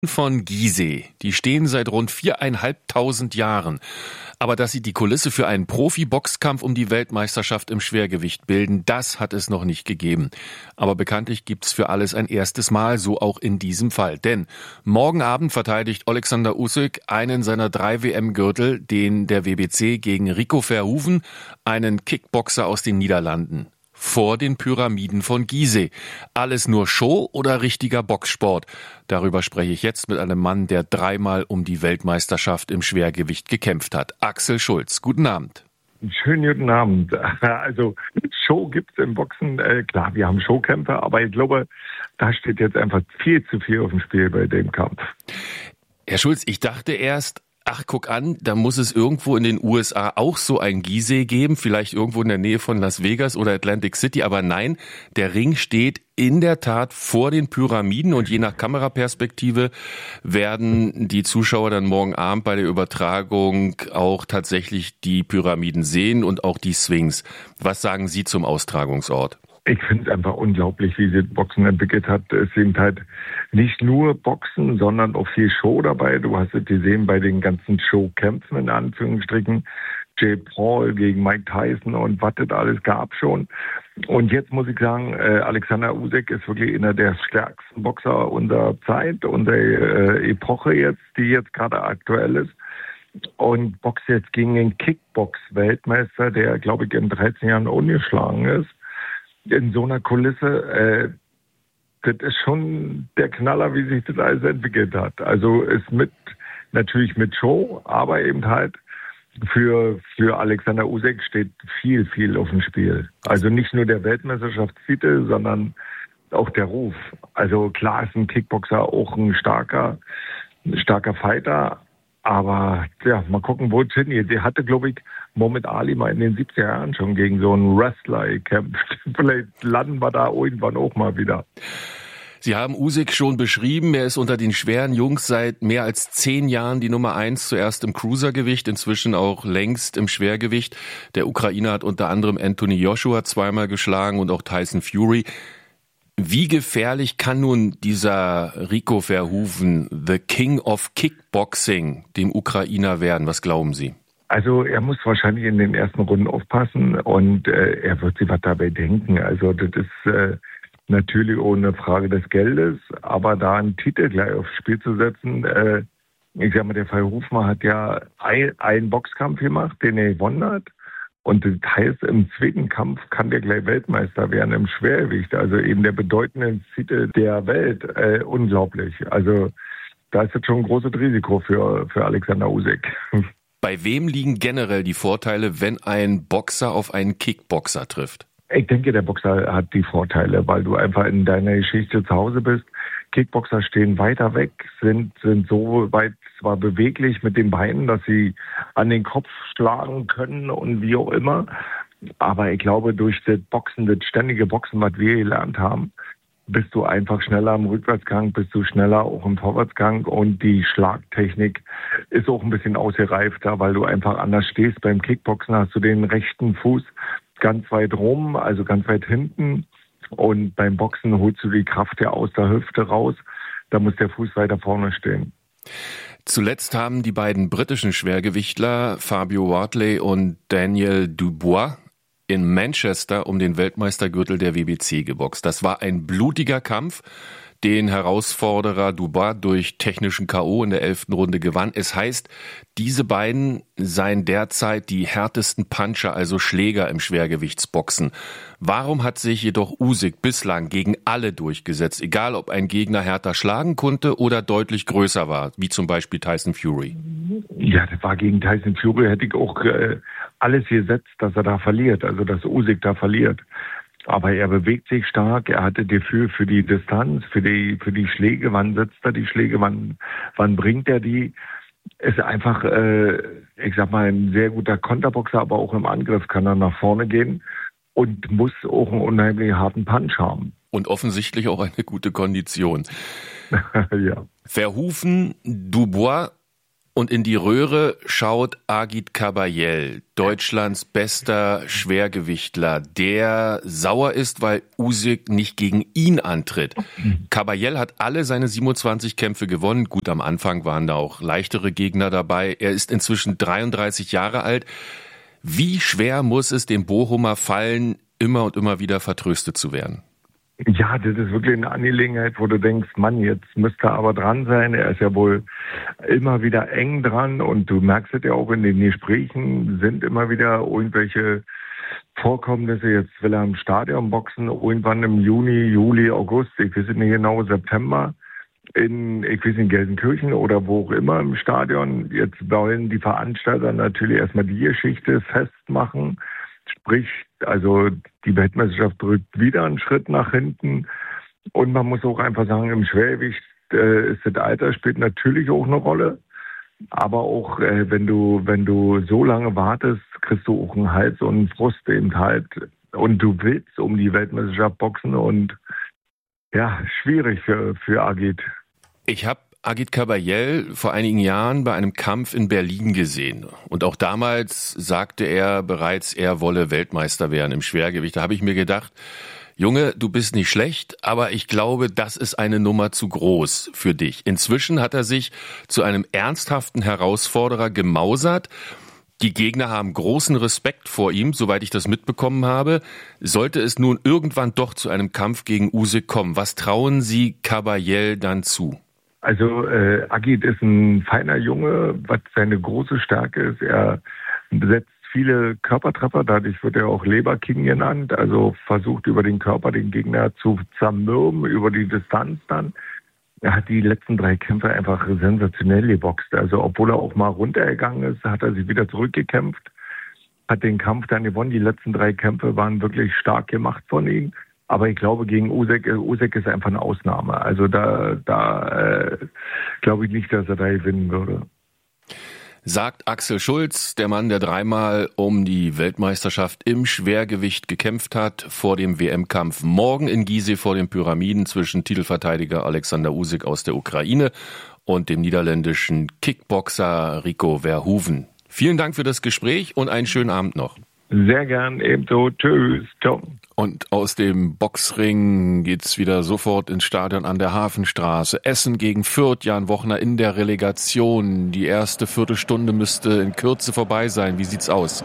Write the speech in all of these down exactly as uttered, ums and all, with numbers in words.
von Gizeh, die stehen seit rund viereinhalbtausend Jahren. Aber dass sie die Kulisse für einen Profi-Boxkampf um die Weltmeisterschaft im Schwergewicht bilden, das hat es noch nicht gegeben. Aber bekanntlich gibt's für alles ein erstes Mal, so auch in diesem Fall. Denn morgen Abend verteidigt Oleksandr Usyk einen seiner drei W M-Gürtel, den der W B C gegen Rico Verhoeven, einen Kickboxer aus den Niederlanden. Vor den Pyramiden von Gizeh. Alles nur Show oder richtiger Boxsport? Darüber spreche ich jetzt mit einem Mann, der dreimal um die Weltmeisterschaft im Schwergewicht gekämpft hat. Axel Schulz, guten Abend. Schönen guten Abend. Also Show gibt's im Boxen. Äh, klar, wir haben Showkämpfe, aber ich glaube, da steht jetzt einfach viel zu viel auf dem Spiel bei dem Kampf. Herr Schulz, ich dachte erst, ach, guck an, da muss es irgendwo in den U S A auch so ein Gizeh geben, vielleicht irgendwo in der Nähe von Las Vegas oder Atlantic City, aber nein, der Ring steht in der Tat vor den Pyramiden und je nach Kameraperspektive werden die Zuschauer dann morgen Abend bei der Übertragung auch tatsächlich die Pyramiden sehen und auch die Sphinx. Was sagen Sie zum Austragungsort? Ich finde es einfach unglaublich, wie sich Boxen entwickelt hat. Es sind halt nicht nur Boxen, sondern auch viel Show dabei. Du hast es gesehen bei den ganzen Showkämpfen in Anführungsstrichen. Jay Paul gegen Mike Tyson und was es alles gab schon. Und jetzt muss ich sagen, äh, Oleksandr Usyk ist wirklich einer der stärksten Boxer unserer Zeit, unserer äh, Epoche jetzt, die jetzt gerade aktuell ist. Und boxt jetzt gegen den Kickbox-Weltmeister, der, glaube ich, in dreizehn Jahren ungeschlagen ist. In so einer Kulisse, äh, das ist schon der Knaller, wie sich das alles entwickelt hat. Also ist mit, natürlich mit Show, aber eben halt für, für Oleksandr Usyk steht viel, viel auf dem Spiel. Also nicht nur der Weltmeisterschaftstitel, sondern auch der Ruf. Also klar ist ein Kickboxer auch ein starker, ein starker Fighter. Aber ja, mal gucken, wo es hingeht. Der hatte, glaube ich, Muhammad Ali mal in den siebziger Jahren schon gegen so einen Wrestler gekämpft. Vielleicht landen wir da irgendwann auch mal wieder. Sie haben Usyk schon beschrieben. Er ist unter den schweren Jungs seit mehr als zehn Jahren die Nummer eins. Zuerst im Cruisergewicht, inzwischen auch längst im Schwergewicht. Der Ukrainer hat unter anderem Anthony Joshua zweimal geschlagen und auch Tyson Fury. Wie gefährlich kann nun dieser Rico Verhoeven, the King of Kickboxing, dem Ukrainer werden? Was glauben Sie? Also er muss wahrscheinlich in den ersten Runden aufpassen und äh, er wird sich was dabei denken. Also das ist äh, natürlich ohne Frage des Geldes, aber da einen Titel gleich aufs Spiel zu setzen, äh, ich sag mal, der Verhoeven hat ja ein, einen Boxkampf gemacht, den er gewonnen hat. Und das heißt, im zweiten Kampf kann der gleich Weltmeister werden im Schwergewicht. Also eben der bedeutende Titel der Welt. Äh, unglaublich. Also da ist jetzt schon ein großes Risiko für, für Oleksandr Usyk. Bei wem liegen generell die Vorteile, wenn ein Boxer auf einen Kickboxer trifft? Ich denke, der Boxer hat die Vorteile, weil du einfach in deiner Geschichte zu Hause bist. Kickboxer stehen weiter weg, sind, sind so weit zwar beweglich mit den Beinen, dass sie an den Kopf schlagen können und wie auch immer. Aber ich glaube, durch das Boxen, das ständige Boxen, was wir gelernt haben, bist du einfach schneller im Rückwärtsgang, bist du schneller auch im Vorwärtsgang und die Schlagtechnik ist auch ein bisschen ausgereifter, weil du einfach anders stehst. Beim Kickboxen hast du den rechten Fuß ganz weit rum, also ganz weit hinten. Und beim Boxen holst du die Kraft ja aus der Hüfte raus. Da muss der Fuß weiter vorne stehen. Zuletzt haben die beiden britischen Schwergewichtler Fabio Wardley und Daniel Dubois in Manchester um den Weltmeistergürtel der W B C geboxt. Das war ein blutiger Kampf, den Herausforderer Dubois durch technischen K O in der elften Runde gewann. Es heißt, diese beiden seien derzeit die härtesten Puncher, also Schläger im Schwergewichtsboxen. Warum hat sich jedoch Usyk bislang gegen alle durchgesetzt, egal ob ein Gegner härter schlagen konnte oder deutlich größer war, wie zum Beispiel Tyson Fury? Ja, das war gegen Tyson Fury, hätte ich auch äh, alles gesetzt, dass er da verliert, also dass Usyk da verliert. Aber er bewegt sich stark, er hatte Gefühl für die Distanz, für die für die Schläge, wann setzt er die Schläge, wann wann bringt er die. Ist einfach, äh, ich sag mal, ein sehr guter Konterboxer, aber auch im Angriff kann er nach vorne gehen und muss auch einen unheimlich harten Punch haben. Und offensichtlich auch eine gute Kondition. Ja. Verhoeven, Dubois, Und in die Röhre schaut Agit Kabayel, Deutschlands bester Schwergewichtler, der sauer ist, weil Usyk nicht gegen ihn antritt. Kabayel hat alle seine siebenundzwanzig Kämpfe gewonnen. Gut, am Anfang waren da auch leichtere Gegner dabei. Er ist inzwischen dreiunddreißig Jahre alt. Wie schwer muss es dem Bochumer fallen, immer und immer wieder vertröstet zu werden? Ja, das ist wirklich eine Angelegenheit, wo du denkst, Mann, jetzt müsste er aber dran sein. Er ist ja wohl immer wieder eng dran und du merkst es ja auch in den Gesprächen, sind immer wieder irgendwelche Vorkommnisse. Jetzt will er im Stadion boxen, irgendwann im Juni, Juli, August, ich weiß nicht genau, September, in, ich weiß nicht, Gelsenkirchen oder wo auch immer im Stadion. Jetzt wollen die Veranstalter natürlich erstmal die Geschichte festmachen. Sprich, also die Weltmeisterschaft drückt wieder einen Schritt nach hinten. Und man muss auch einfach sagen, im Schwergewicht äh, ist das Alter spielt natürlich auch eine Rolle. Aber auch äh, wenn du wenn du so lange wartest, kriegst du auch einen Hals und einen Frust eben halt. Und du willst um die Weltmeisterschaft boxen und ja, schwierig für, für Agit. Ich habe Agit Kabayel vor einigen Jahren bei einem Kampf in Berlin gesehen. Und auch damals sagte er bereits, er wolle Weltmeister werden im Schwergewicht. Da habe ich mir gedacht, Junge, du bist nicht schlecht, aber ich glaube, das ist eine Nummer zu groß für dich. Inzwischen hat er sich zu einem ernsthaften Herausforderer gemausert. Die Gegner haben großen Respekt vor ihm, soweit ich das mitbekommen habe. Sollte es nun irgendwann doch zu einem Kampf gegen Usyk kommen, was trauen Sie Kabayel dann zu? Also äh, Agit ist ein feiner Junge, was seine große Stärke ist. Er setzt viele Körpertreffer, dadurch wird er auch Leberking genannt. Also versucht über den Körper den Gegner zu zermürben, über die Distanz dann. Er hat die letzten drei Kämpfe einfach sensationell geboxt. Also obwohl er auch mal runtergegangen ist, hat er sich wieder zurückgekämpft, hat den Kampf dann gewonnen. Die letzten drei Kämpfe waren wirklich stark gemacht von ihm. Aber ich glaube, gegen Usyk, Usyk ist einfach eine Ausnahme. Also da, da äh, glaube ich nicht, dass er da gewinnen würde. Sagt Axel Schulz, der Mann, der dreimal um die Weltmeisterschaft im Schwergewicht gekämpft hat, vor dem W M-Kampf morgen in Gizeh vor den Pyramiden zwischen Titelverteidiger Alexander Usyk aus der Ukraine und dem niederländischen Kickboxer Rico Verhoeven. Vielen Dank für das Gespräch und einen schönen Abend noch. Sehr gern, ebenso. Tschüss. Ciao. Und aus dem Boxring geht's wieder sofort ins Stadion an der Hafenstraße. Essen gegen Fürth, Jan Wochner in der Relegation. Die erste Viertelstunde müsste in Kürze vorbei sein. Wie sieht's aus?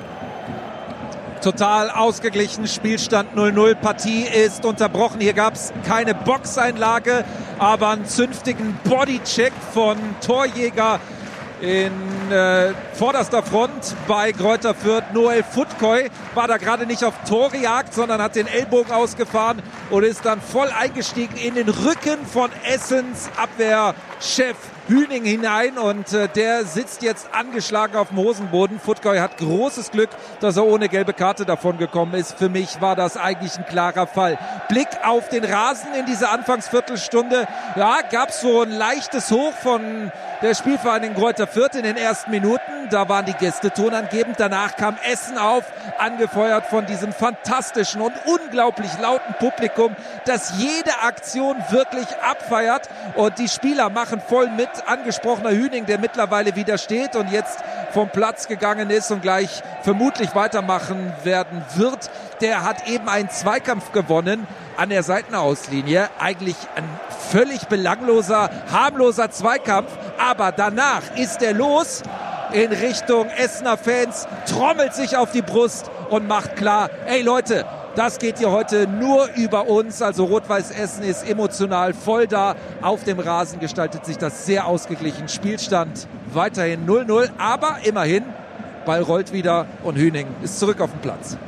Total ausgeglichen, Spielstand null null, Partie ist unterbrochen. Hier gab's keine Boxeinlage, aber einen zünftigen Bodycheck von Torjäger in äh, vorderster Front bei Greuther Fürth. Noel Futkoy war da gerade nicht auf Torjagd, sondern hat den Ellbogen ausgefahren und ist dann voll eingestiegen in den Rücken von Essens Abwehrchef Hüning hinein und äh, der sitzt jetzt angeschlagen auf dem Hosenboden. Futkoy hat großes Glück, dass er ohne gelbe Karte davon gekommen ist. Für mich war das eigentlich ein klarer Fall. Blick auf den Rasen in dieser Anfangsviertelstunde. Ja, gab's so ein leichtes Hoch von der Spielvereinigung Greuther Fürth in den ersten Minuten. Da waren die Gäste tonangebend. Danach kam Essen auf, angefeuert von diesem fantastischen und unglaublich lauten Publikum, das jede Aktion wirklich abfeiert. Und die Spieler machen voll mit. Angesprochener Hüning, der mittlerweile wieder steht und jetzt vom Platz gegangen ist und gleich vermutlich weitermachen werden wird. Der hat eben einen Zweikampf gewonnen an der Seitenauslinie. Eigentlich ein völlig belangloser, harmloser Zweikampf. Aber danach ist er los in Richtung Essener Fans, trommelt sich auf die Brust und macht klar, ey Leute, das geht hier heute nur über uns. Also Rot-Weiß Essen ist emotional voll da. Auf dem Rasen gestaltet sich das sehr ausgeglichen. Spielstand weiterhin null null. Aber immerhin, Ball rollt wieder und Hüning ist zurück auf dem Platz.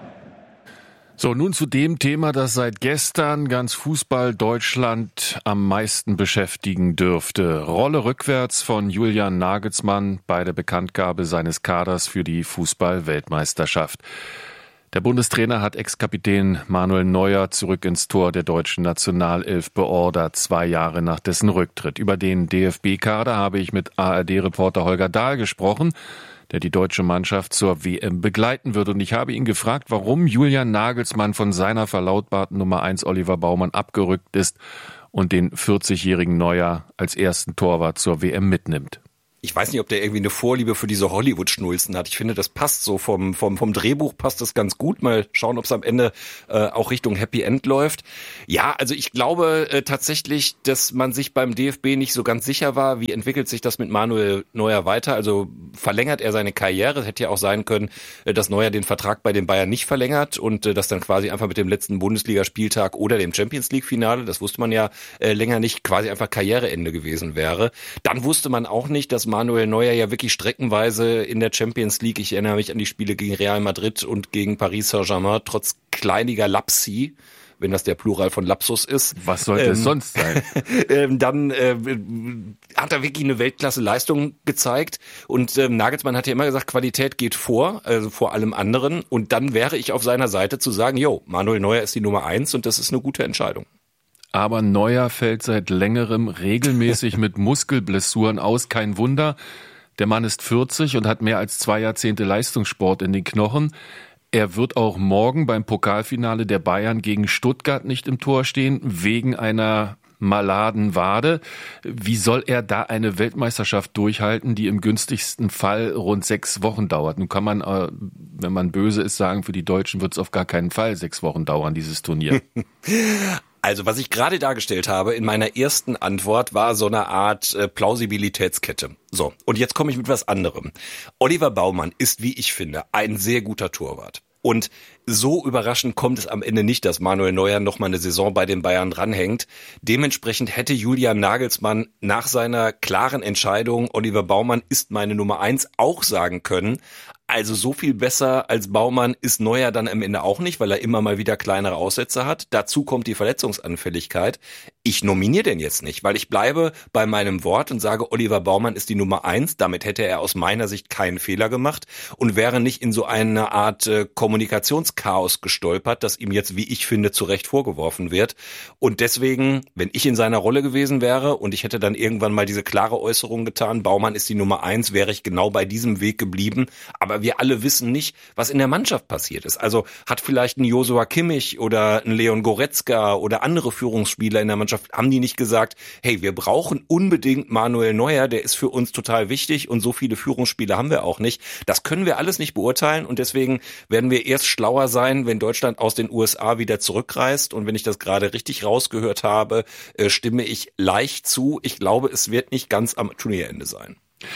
So, nun zu dem Thema, das seit gestern ganz Fußball Deutschland am meisten beschäftigen dürfte. Rolle rückwärts von Julian Nagelsmann bei der Bekanntgabe seines Kaders für die Fußball-Weltmeisterschaft. Der Bundestrainer hat Ex-Kapitän Manuel Neuer zurück ins Tor der deutschen Nationalelf beordert, zwei Jahre nach dessen Rücktritt. Über den D F B-Kader habe ich mit A R D-Reporter Holger Dahl gesprochen, der die deutsche Mannschaft zur W M begleiten wird. Und ich habe ihn gefragt, warum Julian Nagelsmann von seiner verlautbarten Nummer eins Oliver Baumann abgerückt ist und den vierzigjährigen Neuer als ersten Torwart zur W M mitnimmt. Ich weiß nicht, ob der irgendwie eine Vorliebe für diese Hollywood-Schnulzen hat. Ich finde, das passt so vom vom vom Drehbuch passt das ganz gut. Mal schauen, ob es am Ende äh, auch Richtung Happy End läuft. Ja, also ich glaube äh, tatsächlich, dass man sich beim D F B nicht so ganz sicher war, wie entwickelt sich das mit Manuel Neuer weiter. Also verlängert er seine Karriere. Es hätte ja auch sein können, äh, dass Neuer den Vertrag bei den Bayern nicht verlängert und äh, das dann quasi einfach mit dem letzten Bundesligaspieltag oder dem Champions-League-Finale, das wusste man ja äh, länger nicht, quasi einfach Karriereende gewesen wäre. Dann wusste man auch nicht, dass Manuel Neuer ja wirklich streckenweise in der Champions League, ich erinnere mich an die Spiele gegen Real Madrid und gegen Paris Saint-Germain, trotz kleiniger Lapsi, wenn das der Plural von Lapsus ist. Was sollte ähm, es sonst sein? ähm, dann äh, hat er wirklich eine Weltklasse-Leistung gezeigt und ähm, Nagelsmann hat ja immer gesagt, Qualität geht vor, also vor allem anderen, und dann wäre ich auf seiner Seite zu sagen, jo, Manuel Neuer ist die Nummer eins und das ist eine gute Entscheidung. Aber Neuer fällt seit längerem regelmäßig mit Muskelblessuren aus. Kein Wunder, der Mann ist vierzig und hat mehr als zwei Jahrzehnte Leistungssport in den Knochen. Er wird auch morgen beim Pokalfinale der Bayern gegen Stuttgart nicht im Tor stehen, wegen einer maladen Wade. Wie soll er da eine Weltmeisterschaft durchhalten, die im günstigsten Fall rund sechs Wochen dauert? Nun kann man, wenn man böse ist, sagen, für die Deutschen wird es auf gar keinen Fall sechs Wochen dauern, dieses Turnier. Also was ich gerade dargestellt habe in meiner ersten Antwort war so eine Art äh, Plausibilitätskette. So, und jetzt komme ich mit was anderem. Oliver Baumann ist, wie ich finde, ein sehr guter Torwart. Und so überraschend kommt es am Ende nicht, dass Manuel Neuer noch mal eine Saison bei den Bayern dranhängt. Dementsprechend hätte Julian Nagelsmann nach seiner klaren Entscheidung, Oliver Baumann ist meine Nummer eins, auch sagen können, also so viel besser als Baumann ist Neuer dann am Ende auch nicht, weil er immer mal wieder kleinere Aussätze hat. Dazu kommt die Verletzungsanfälligkeit. Ich nominiere den jetzt nicht, weil ich bleibe bei meinem Wort und sage, Oliver Baumann ist die Nummer eins. Damit hätte er aus meiner Sicht keinen Fehler gemacht und wäre nicht in so eine Art äh, Kommunikationschaos gestolpert, das ihm jetzt, wie ich finde, zu Recht vorgeworfen wird. Und deswegen, wenn ich in seiner Rolle gewesen wäre und ich hätte dann irgendwann mal diese klare Äußerung getan, Baumann ist die Nummer eins, wäre ich genau bei diesem Weg geblieben. Aber wir alle wissen nicht, was in der Mannschaft passiert ist. Also hat vielleicht ein Joshua Kimmich oder ein Leon Goretzka oder andere Führungsspieler in der Mannschaft, haben die nicht gesagt, hey, wir brauchen unbedingt Manuel Neuer, der ist für uns total wichtig und so viele Führungsspieler haben wir auch nicht. Das können wir alles nicht beurteilen und deswegen werden wir erst schlauer sein, wenn Deutschland aus den U S A wieder zurückreist. Und wenn ich das gerade richtig rausgehört habe, äh, stimme ich leicht zu. Ich glaube, es wird nicht ganz am Turnierende sein.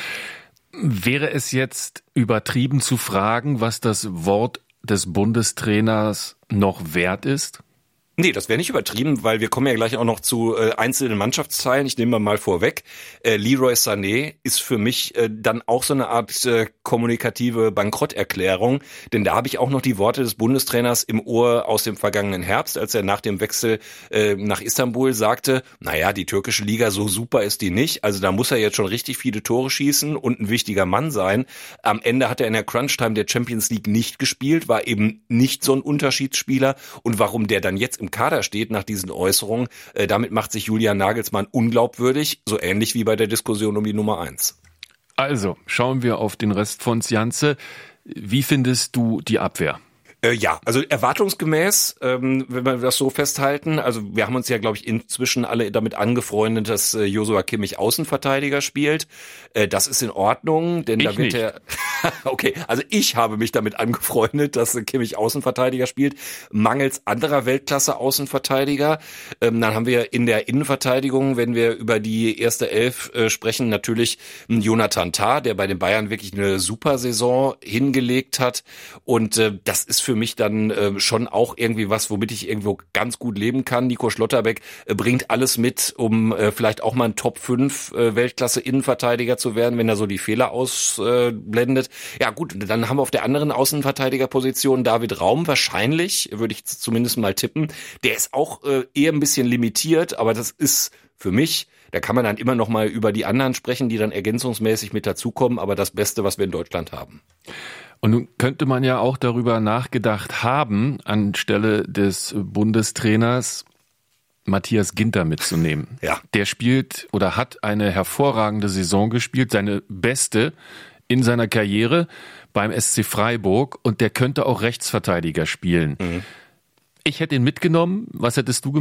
Wäre es jetzt übertrieben zu fragen, was das Wort des Bundestrainers noch wert ist? Nee, das wäre nicht übertrieben, weil wir kommen ja gleich auch noch zu äh, einzelnen Mannschaftsteilen. Ich nehme mal vorweg. Äh, Leroy Sané ist für mich äh, dann auch so eine Art äh, kommunikative Bankrotterklärung, denn da habe ich auch noch die Worte des Bundestrainers im Ohr aus dem vergangenen Herbst, als er nach dem Wechsel äh, nach Istanbul sagte, naja, die türkische Liga, so super ist die nicht, also da muss er jetzt schon richtig viele Tore schießen und ein wichtiger Mann sein. Am Ende hat er in der Crunch-Time der Champions League nicht gespielt, war eben nicht so ein Unterschiedsspieler und warum der dann jetzt im Kader steht nach diesen Äußerungen, äh, damit macht sich Julian Nagelsmann unglaubwürdig, so ähnlich wie bei der Diskussion um die Nummer eins. Also, schauen wir auf den Rest von Scianze. Wie findest du die Abwehr? Äh, ja, also erwartungsgemäß, ähm, wenn wir das so festhalten, also wir haben uns ja, glaube ich, inzwischen alle damit angefreundet, dass äh, Joshua Kimmich Außenverteidiger spielt. Äh, das ist in Ordnung, denn ich da wird er... Okay, also ich habe mich damit angefreundet, dass äh, Kimmich Außenverteidiger spielt, mangels anderer Weltklasse-Außenverteidiger. Ähm, dann haben wir in der Innenverteidigung, wenn wir über die erste Elf äh, sprechen, natürlich Jonathan Tah, der bei den Bayern wirklich eine super Saison hingelegt hat. Und äh, das ist für für mich dann äh, schon auch irgendwie was, womit ich irgendwo ganz gut leben kann. Nico Schlotterbeck äh, bringt alles mit, um äh, vielleicht auch mal ein Top fünf äh, Weltklasse-Innenverteidiger zu werden, wenn er so die Fehler ausblendet. Äh, ja gut, dann haben wir auf der anderen Außenverteidigerposition David Raum, wahrscheinlich, würde ich zumindest mal tippen. Der ist auch äh, eher ein bisschen limitiert, aber das ist für mich, da kann man dann immer noch mal über die anderen sprechen, die dann ergänzungsmäßig mit dazukommen, aber das Beste, was wir in Deutschland haben. Und nun könnte man ja auch darüber nachgedacht haben, anstelle des Bundestrainers Matthias Ginter mitzunehmen. Ja. Der spielt oder hat eine hervorragende Saison gespielt, seine beste in seiner Karriere beim S C Freiburg, und der könnte auch Rechtsverteidiger spielen. Mhm. Ich hätte ihn mitgenommen. Was hättest du gemacht?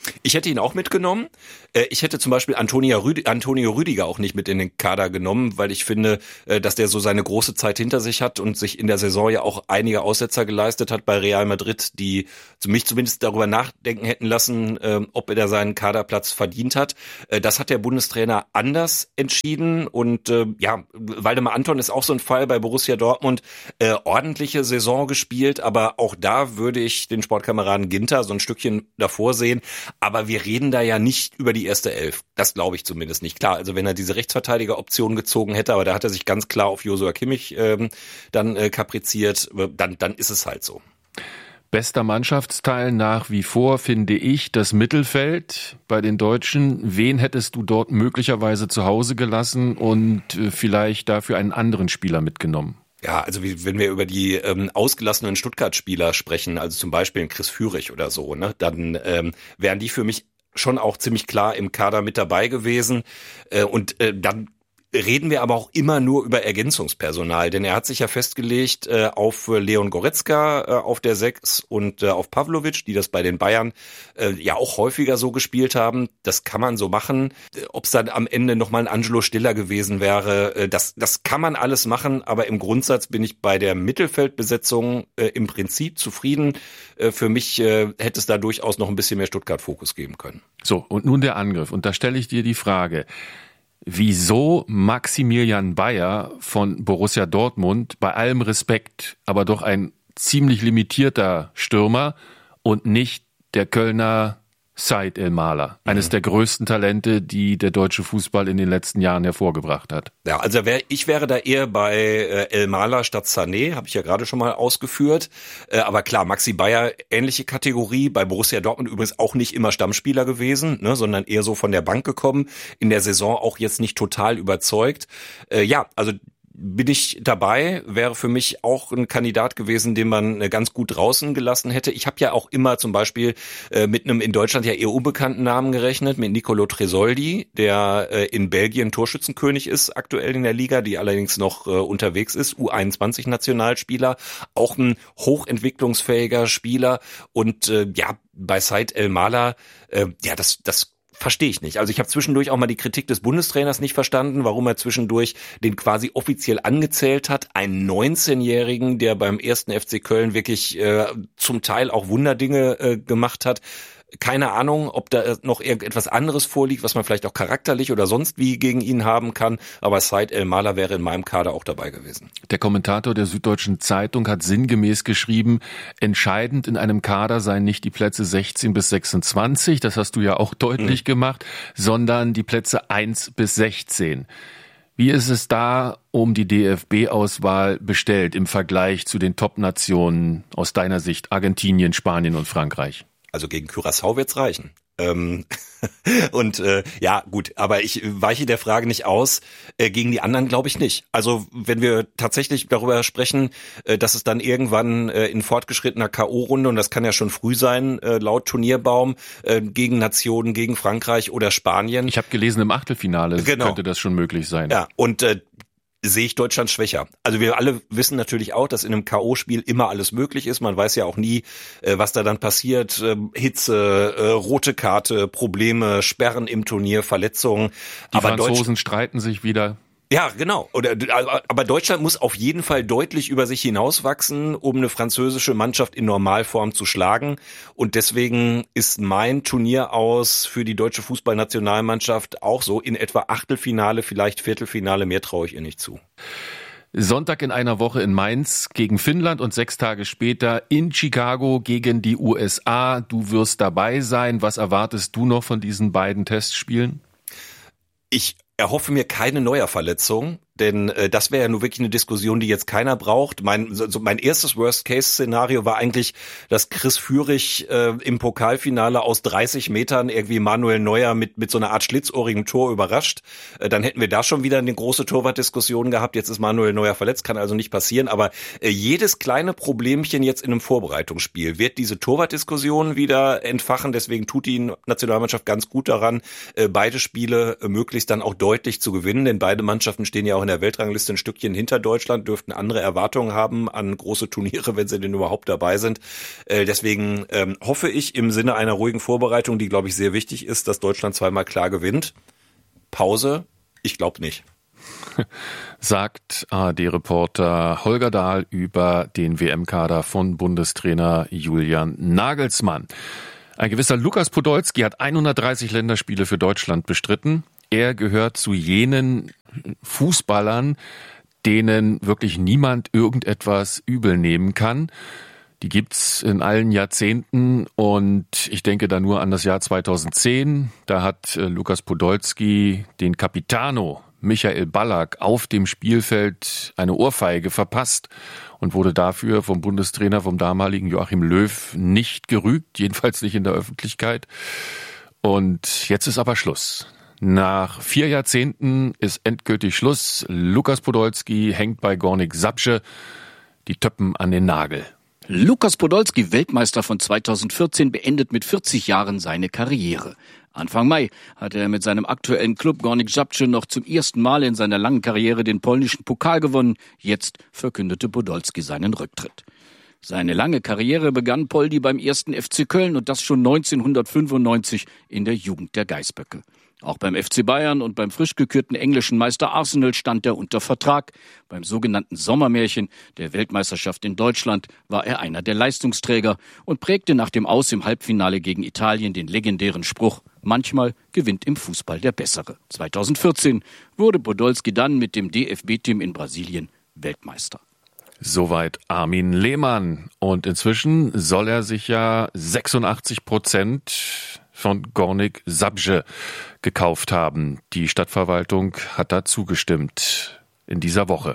Ich hätte ihn auch mitgenommen. Ich hätte zum Beispiel Antonio, Rüd- Antonio Rüdiger auch nicht mit in den Kader genommen, weil ich finde, dass der so seine große Zeit hinter sich hat und sich in der Saison ja auch einige Aussetzer geleistet hat bei Real Madrid, die mich zumindest darüber nachdenken hätten lassen, ob er da seinen Kaderplatz verdient hat. Das hat der Bundestrainer anders entschieden und ja, Waldemar Anton ist auch so ein Fall bei Borussia Dortmund. Ordentliche Saison gespielt, aber auch da würde ich den Sportkameraden Ginter so ein Stückchen davor sehen. Aber wir reden da ja nicht über die erste Elf. Das glaube ich zumindest nicht. Klar, also wenn er diese Rechtsverteidiger-Option gezogen hätte, aber da hat er sich ganz klar auf Joshua Kimmich ähm, dann äh, kapriziert, dann, dann ist es halt so. Bester Mannschaftsteil nach wie vor finde ich das Mittelfeld bei den Deutschen. Wen hättest du dort möglicherweise zu Hause gelassen und äh, vielleicht dafür einen anderen Spieler mitgenommen? Ja, also wie, wenn wir über die ähm, ausgelassenen Stuttgart-Spieler sprechen, also zum Beispiel Chris Führig oder so, ne, dann ähm, wären die für mich schon auch ziemlich klar im Kader mit dabei gewesen. Äh, und äh, dann reden wir aber auch immer nur über Ergänzungspersonal, denn er hat sich ja festgelegt äh, auf Leon Goretzka äh, auf der sechs und äh, auf Pavlovic, die das bei den Bayern äh, ja auch häufiger so gespielt haben. Das kann man so machen. Ob es dann am Ende nochmal ein Angelo Stiller gewesen wäre, äh, das, das kann man alles machen, aber im Grundsatz bin ich bei der Mittelfeldbesetzung äh, im Prinzip zufrieden. Äh, für mich äh, hätte es da durchaus noch ein bisschen mehr Stuttgart-Fokus geben können. So, und nun der Angriff. Und da stelle ich dir die Frage: Wieso Maximilian Bayer von Borussia Dortmund, bei allem Respekt, aber doch ein ziemlich limitierter Stürmer und nicht der Kölner Said Elmaler, eines mhm. der größten Talente, die der deutsche Fußball in den letzten Jahren hervorgebracht hat? Ja, also wär, ich wäre da eher bei äh, Elmaler statt Sané, habe ich ja gerade schon mal ausgeführt. Äh, aber klar, Maxi Bayer, ähnliche Kategorie, bei Borussia Dortmund übrigens auch nicht immer Stammspieler gewesen, ne, sondern eher so von der Bank gekommen, in der Saison auch jetzt nicht total überzeugt. Äh, ja, also bin ich dabei, wäre für mich auch ein Kandidat gewesen, den man ganz gut draußen gelassen hätte. Ich habe ja auch immer zum Beispiel äh, mit einem in Deutschland ja eher unbekannten Namen gerechnet, mit Nicolo Tresoldi, der äh, in Belgien Torschützenkönig ist aktuell in der Liga, die allerdings noch äh, unterwegs ist, U einundzwanzig Nationalspieler, auch ein hochentwicklungsfähiger Spieler und äh, ja, bei Said Elmaler, äh, ja, das das verstehe ich nicht. Also ich habe zwischendurch auch mal die Kritik des Bundestrainers nicht verstanden, warum er zwischendurch den quasi offiziell angezählt hat, einen neunzehnjährigen, der beim ersten F C Köln wirklich äh, zum Teil auch Wunderdinge äh, gemacht hat. Keine Ahnung, ob da noch irgendetwas anderes vorliegt, was man vielleicht auch charakterlich oder sonst wie gegen ihn haben kann. Aber Said Elmaler wäre in meinem Kader auch dabei gewesen. Der Kommentator der Süddeutschen Zeitung hat sinngemäß geschrieben, entscheidend in einem Kader seien nicht die Plätze sechzehn bis sechsundzwanzig, das hast du ja auch deutlich mhm. gemacht, sondern die Plätze eins bis sechzehn. Wie ist es da um die D F B-Auswahl bestellt im Vergleich zu den Top-Nationen aus deiner Sicht, Argentinien, Spanien und Frankreich? Also gegen Curaçao wird's reichen. Ähm und äh, ja, gut, aber ich weiche der Frage nicht aus. Äh, gegen die anderen glaube ich nicht. Also wenn wir tatsächlich darüber sprechen, äh, dass es dann irgendwann äh, in fortgeschrittener K O-Runde, und das kann ja schon früh sein, äh, laut Turnierbaum, äh, gegen Nationen, gegen Frankreich oder Spanien. Ich habe gelesen, im Achtelfinale genau. könnte das schon möglich sein. Ja, und äh, sehe ich Deutschland schwächer. Also wir alle wissen natürlich auch, dass in einem K O-Spiel immer alles möglich ist. Man weiß ja auch nie, was da dann passiert. Hitze, rote Karte, Probleme, Sperren im Turnier, Verletzungen. Die aber Franzosen Deutsch- streiten sich wieder. Ja, genau. Oder, aber Deutschland muss auf jeden Fall deutlich über sich hinauswachsen, um eine französische Mannschaft in Normalform zu schlagen. Und deswegen ist mein Turnier aus für die deutsche Fußballnationalmannschaft auch so in etwa Achtelfinale, vielleicht Viertelfinale. Mehr traue ich ihr nicht zu. Sonntag in einer Woche in Mainz gegen Finnland und sechs Tage später in Chicago gegen die U S A. Du wirst dabei sein. Was erwartest du noch von diesen beiden Testspielen? Ich erhoffe mir keine Neuer-Verletzung, denn äh, das wäre ja nur wirklich eine Diskussion, die jetzt keiner braucht. Mein so, mein erstes Worst-Case-Szenario war eigentlich, dass Chris Führig äh, im Pokalfinale aus dreißig Metern irgendwie Manuel Neuer mit mit so einer Art schlitzohrigem Tor überrascht. Äh, dann hätten wir da schon wieder eine große Torwartdiskussion gehabt. Jetzt ist Manuel Neuer verletzt, kann also nicht passieren. Aber äh, jedes kleine Problemchen jetzt in einem Vorbereitungsspiel wird diese Torwartdiskussion wieder entfachen. Deswegen tut die Nationalmannschaft ganz gut daran, äh, beide Spiele äh, möglichst dann auch deutlich zu gewinnen, denn beide Mannschaften stehen ja auch in der Weltrangliste ein Stückchen hinter Deutschland, dürften andere Erwartungen haben an große Turniere, wenn sie denn überhaupt dabei sind. Äh, deswegen ähm, hoffe ich im Sinne einer ruhigen Vorbereitung, die, glaube ich, sehr wichtig ist, dass Deutschland zweimal klar gewinnt. Pause? Ich glaube nicht. Sagt A R D-Reporter Holger Dahl über den W M-Kader von Bundestrainer Julian Nagelsmann. Ein gewisser Lukas Podolski hat hundertdreißig Länderspiele für Deutschland bestritten. Er gehört zu jenen Fußballern, denen wirklich niemand irgendetwas übel nehmen kann. Die gibt's in allen Jahrzehnten und ich denke da nur an das Jahr zweitausendzehn. Da hat äh, Lukas Podolski den Capitano Michael Ballack auf dem Spielfeld eine Ohrfeige verpasst und wurde dafür vom Bundestrainer, vom damaligen Joachim Löw, nicht gerügt, jedenfalls nicht in der Öffentlichkeit. Und jetzt ist aber Schluss. Nach vier Jahrzehnten ist endgültig Schluss. Lukas Podolski hängt bei Górnik Zabrze die Töppen an den Nagel. Lukas Podolski, Weltmeister von zweitausendvierzehn, beendet mit vierzig Jahren seine Karriere. Anfang Mai hatte er mit seinem aktuellen Klub Górnik Zabrze noch zum ersten Mal in seiner langen Karriere den polnischen Pokal gewonnen. Jetzt verkündete Podolski seinen Rücktritt. Seine lange Karriere begann Poldi beim ersten F C Köln und das schon neunzehnhundertfünfundneunzig in der Jugend der Geißböcke. Auch beim F C Bayern und beim frisch gekürten englischen Meister Arsenal stand er unter Vertrag. Beim sogenannten Sommermärchen der Weltmeisterschaft in Deutschland war er einer der Leistungsträger und prägte nach dem Aus im Halbfinale gegen Italien den legendären Spruch: Manchmal gewinnt im Fußball der Bessere. zweitausendvierzehn wurde Podolski dann mit dem D F B-Team in Brasilien Weltmeister. Soweit Armin Lehmann. Und inzwischen soll er sich ja sechsundachtzig Prozent von Górnik Zabrze gekauft haben. Die Stadtverwaltung hat da zugestimmt in dieser Woche.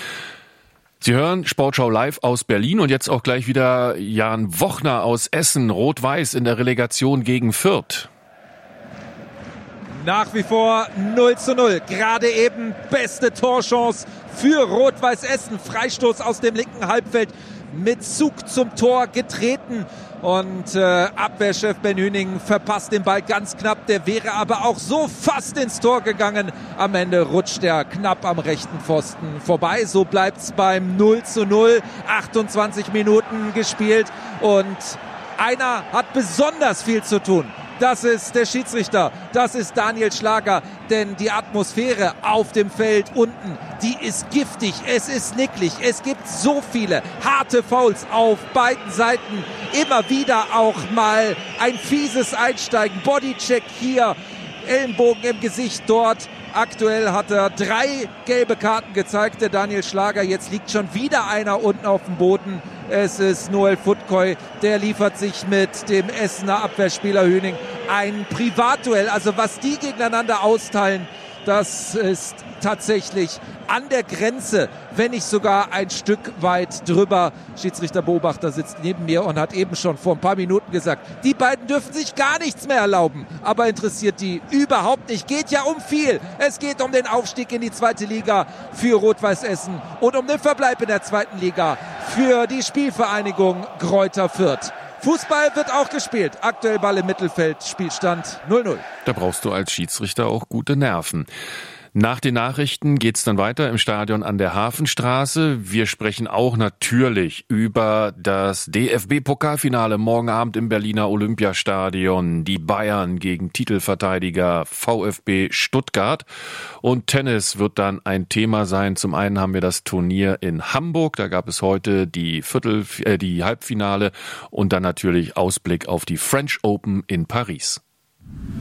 Sie hören Sportschau live aus Berlin und jetzt auch gleich wieder Jan Wochner aus Essen, Rot-Weiß in der Relegation gegen Fürth. Nach wie vor null zu null. Gerade eben beste Torchance für Rot-Weiß Essen. Freistoß aus dem linken Halbfeld mit Zug zum Tor getreten. Und äh, Abwehrchef Ben Hüning verpasst den Ball ganz knapp. Der wäre aber auch so fast ins Tor gegangen. Am Ende rutscht er knapp am rechten Pfosten vorbei. So bleibt's beim null zu null. achtundzwanzig Minuten gespielt und einer hat besonders viel zu tun. Das ist der Schiedsrichter, das ist Daniel Schlager, denn die Atmosphäre auf dem Feld unten, die ist giftig, es ist nicklig, es gibt so viele harte Fouls auf beiden Seiten, immer wieder auch mal ein fieses Einsteigen, Bodycheck hier, Ellenbogen im Gesicht dort. Aktuell hat er drei gelbe Karten gezeigt, der Daniel Schlager. Jetzt liegt schon wieder einer unten auf dem Boden. Es ist Noel Futkoy, der liefert sich mit dem Essener Abwehrspieler Hüning ein Privatduell. Also was die gegeneinander austeilen, das ist tatsächlich an der Grenze, wenn nicht sogar ein Stück weit drüber. Schiedsrichterbeobachter sitzt neben mir und hat eben schon vor ein paar Minuten gesagt, die beiden dürfen sich gar nichts mehr erlauben. Aber interessiert die überhaupt nicht. Geht ja um viel. Es geht um den Aufstieg in die zweite Liga für Rot-Weiß Essen und um den Verbleib in der zweiten Liga für die Spielvereinigung Greuther Fürth. Fußball wird auch gespielt. Aktuell Ball im Mittelfeld, Spielstand null null. Da brauchst du als Schiedsrichter auch gute Nerven. Nach den Nachrichten geht's dann weiter im Stadion an der Hafenstraße. Wir sprechen auch natürlich über das D F B-Pokalfinale morgen Abend im Berliner Olympiastadion. Die Bayern gegen Titelverteidiger VfB Stuttgart. Und Tennis wird dann ein Thema sein. Zum einen haben wir das Turnier in Hamburg. Da gab es heute die Viertel, äh, die Halbfinale und dann natürlich Ausblick auf die French Open in Paris.